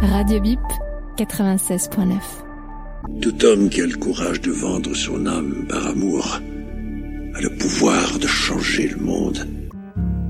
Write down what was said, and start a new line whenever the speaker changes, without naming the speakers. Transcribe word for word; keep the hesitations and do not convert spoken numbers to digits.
Radio Bip quatre-vingt-seize point neuf.
Tout homme qui a le courage de vendre son âme par amour a le pouvoir de changer le monde.